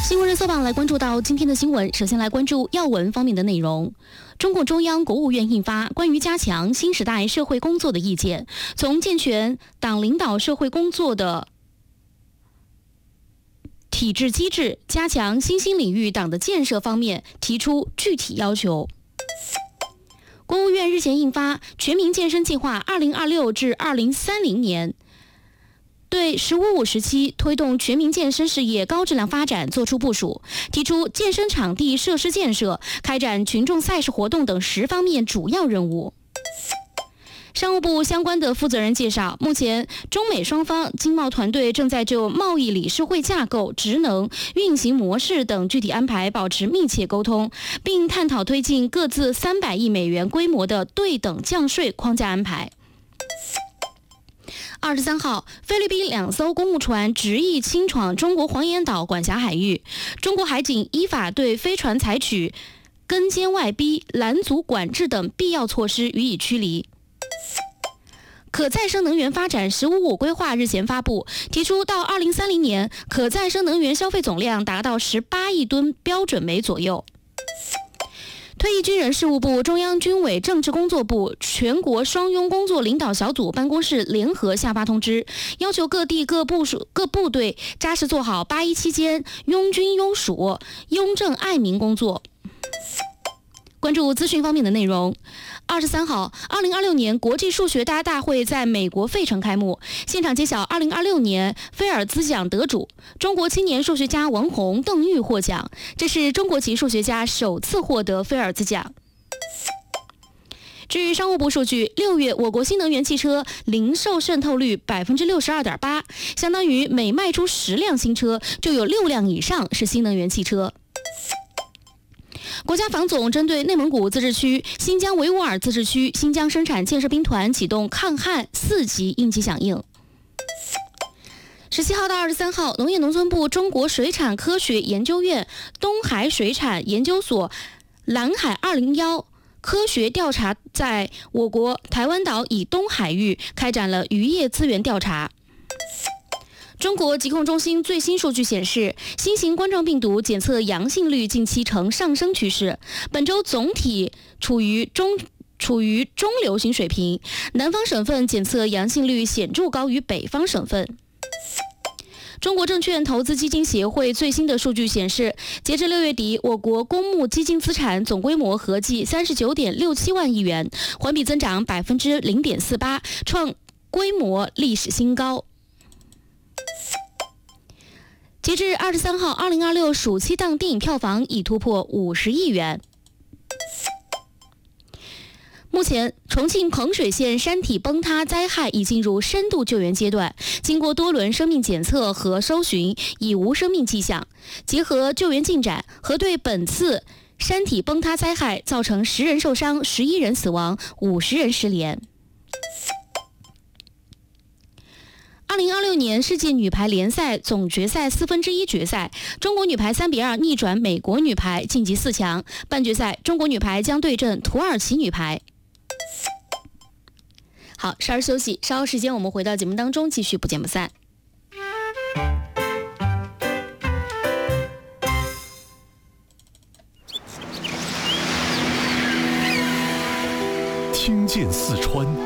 新闻热搜榜来关注到今天的新闻，首先来关注要闻方面的内容。中共中央、国务院印发关于加强新时代社会工作的意见，从健全党领导社会工作的体制机制、加强新兴领域党的建设方面提出具体要求。国务院日前印发《全民健身计划（2026至2030年）》，对“十五五”时期推动全民健身事业高质量发展作出部署，提出健身场地设施建设、开展群众赛事活动等10方面主要任务。商务部相关的负责人介绍，目前中美双方经贸团队正在就贸易理事会架构、职能、运行模式等具体安排保持密切沟通，并探讨推进各自300亿美元规模的对等降税框架安排。23号，菲律宾2艘公务船执意侵闯中国黄岩岛管辖海域，中国海警依法对飞船采取跟监外逼、拦阻管制等必要措施予以驱离。可再生能源发展“十五五”规划日前发布，提出到2030年，可再生能源消费总量达到18亿吨标准煤左右。退役军人事务部、中央军委政治工作部、全国双拥工作领导小组办公室联合下发通知，要求各地各部队扎实做好8·1期间拥军拥属、拥政爱民工作。关注资讯方面的内容。23号，2026年国际数学大会在美国费城开幕，现场揭晓2026年菲尔兹奖得主，中国青年数学家王洪、邓玉获奖，这是中国籍数学家首次获得菲尔兹奖。据商务部数据，6月我国新能源汽车零售渗透率62.8%，相当于每卖出10辆新车，就有6辆以上是新能源汽车。国家防总针对内蒙古自治区、新疆维吾尔自治区、新疆生产建设兵团启动抗旱4级应急响应。17号到23号，农业农村部、中国水产科学研究院、东海水产研究所、蓝海201科学调查在我国台湾岛以东海域开展了渔业资源调查。中国疾控中心最新数据显示，新型冠状病毒检测阳性率近期呈上升趋势，本周总体处于中流行水平，南方省份检测阳性率显著高于北方省份。中国证券投资基金协会最新的数据显示，截至6月底，我国公募基金资产总规模合计39.67万亿元，环比增长0.48%，创规模历史新高。截至23号，2026暑期档电影票房已突破50亿元。目前，重庆彭水县山体崩塌灾害已进入深度救援阶段，经过多轮生命检测和搜寻，已无生命迹象。结合救援进展，核对本次山体崩塌灾害造成10人受伤、11人死亡、50人失联。2026年世界女排联赛总决赛1/4决赛，中国女排3-2逆转美国女排晋级4强。半决赛，中国女排将对阵土耳其女排。好，稍事休息，稍后时间我们回到节目当中，继续不见不散。 听见四川，